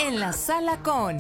En la sala con...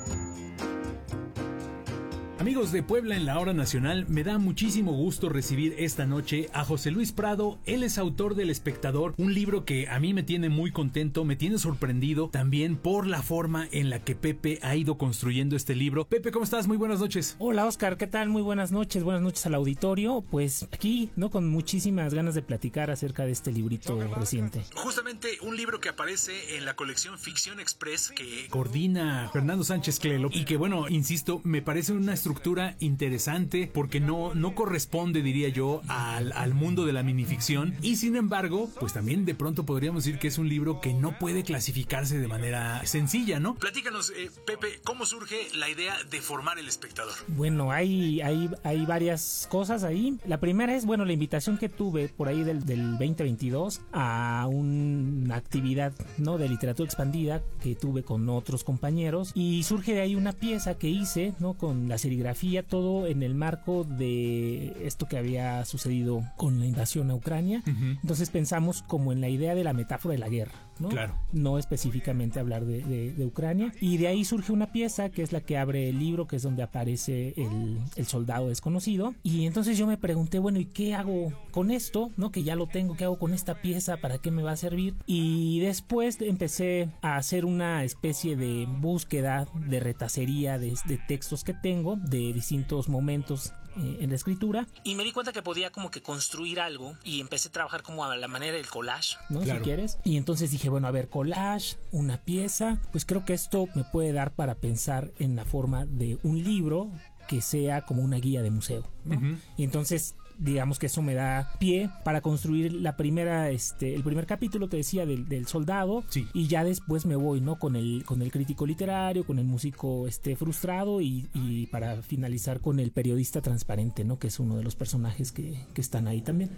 Amigos de Puebla en la Hora Nacional, me da muchísimo gusto recibir esta noche a José Luis Prado. Él es autor del Espectador, un libro que a mí me tiene muy contento, me tiene sorprendido también por la forma en la que Pepe ha ido construyendo este libro. Pepe, ¿cómo estás? Muy buenas noches. Hola, Oscar, ¿qué tal? Muy buenas noches al auditorio. Pues aquí, ¿no? Con muchísimas ganas de platicar acerca de este librito reciente. Justamente un libro que aparece en la colección Ficción Express que coordina Fernando Sánchez Clelo y que, bueno, insisto, me parece una estructura interesante porque no corresponde, diría yo, al mundo de la minificción, y sin embargo, pues también de pronto podríamos decir que es un libro que no puede clasificarse de manera sencilla, ¿no? Platícanos, Pepe, ¿cómo surge la idea de formar El Espectador? Bueno, hay varias cosas ahí. La primera es, bueno, la invitación que tuve por ahí del 2022 a una actividad, ¿no?, de literatura expandida que tuve con otros compañeros, y surge de ahí una pieza que hice, ¿no?, con la serigrafía, todo en el marco de esto que había sucedido con la invasión a Ucrania. Uh-huh. Entonces pensamos como en la idea de la metáfora de la guerra, ¿no? Claro. No específicamente hablar de Ucrania. Y de ahí surge una pieza que es la que abre el libro, que es donde aparece el soldado desconocido. Y entonces yo me pregunté, bueno, ¿y qué hago con esto? ¿No? Que ya lo tengo, ¿qué hago con esta pieza? ¿Para qué me va a servir? Y después empecé a hacer una especie de búsqueda, de retacería de textos que tengo, de distintos momentos en la escritura, y me di cuenta que podía como que construir algo, y empecé a trabajar como a la manera del collage, ¿no? Claro. Si quieres. Y entonces dije, bueno, a ver, collage, una pieza, pues creo que esto me puede dar para pensar en la forma de un libro que sea como una guía de museo, ¿no? Uh-huh. Y entonces digamos que eso me da pie para construir la primera, el primer capítulo, te decía, del soldado. Sí. Y ya después me voy, ¿no?, con el crítico literario, con el músico frustrado, y para finalizar con el periodista transparente, ¿no?, que es uno de los personajes que están ahí también.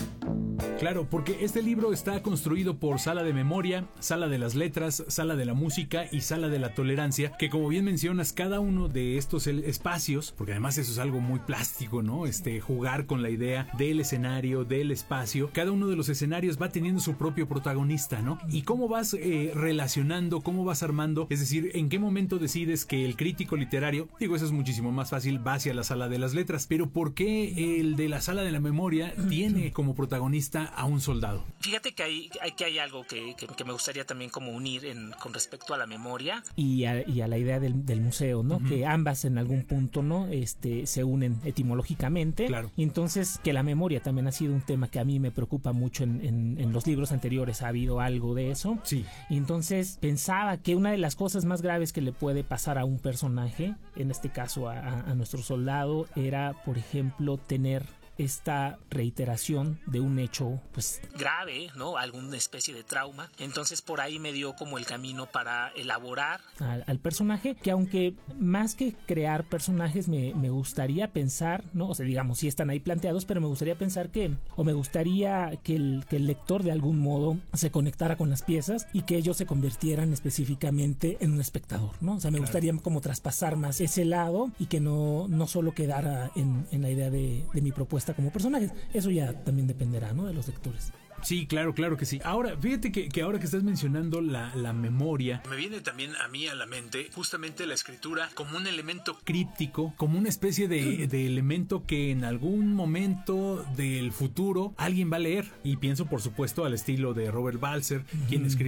Claro, porque este libro está construido por Sala de Memoria, Sala de las Letras, Sala de la Música y Sala de la Tolerancia, que, como bien mencionas, cada uno de estos espacios, porque además eso es algo muy plástico, ¿no? Jugar con la idea del escenario, del espacio. Cada uno de los escenarios va teniendo su propio protagonista, ¿no? Y cómo vas relacionando, cómo vas armando, es decir, en qué momento decides que el crítico literario, digo, eso es muchísimo más fácil, va hacia la Sala de las Letras, pero ¿por qué el de la Sala de la Memoria tiene como protagonista a un soldado? Fíjate que hay algo que me gustaría también como unir con respecto a la memoria y a la idea del museo, ¿no? Uh-huh. Que ambas en algún punto, ¿no?, se unen etimológicamente. Claro. Y entonces que la memoria también ha sido un tema que a mí me preocupa mucho. En los libros anteriores ha habido algo de eso. Sí. Y entonces pensaba que una de las cosas más graves que le puede pasar a un personaje, en este caso a nuestro soldado, era, por ejemplo, tener esta reiteración de un hecho pues grave, ¿no?, alguna especie de trauma. Entonces por ahí me dio como el camino para elaborar al personaje, que aunque más que crear personajes me gustaría pensar, ¿no?, o sea, digamos, sí están ahí planteados, pero me gustaría pensar que el lector de algún modo se conectara con las piezas y que ellos se convirtieran específicamente en un espectador, ¿no? O sea, me gustaría como traspasar más ese lado y que no solo quedara en la idea de mi propuesta como personajes. Eso ya también dependerá, ¿no?, de los lectores. Sí, claro que sí. Ahora, fíjate que ahora que estás mencionando la memoria, me viene también a mí a la mente justamente la escritura como un elemento críptico, como una especie de elemento que en algún momento del futuro alguien va a leer. Y pienso, por supuesto, al estilo de Robert Balser, quien escribió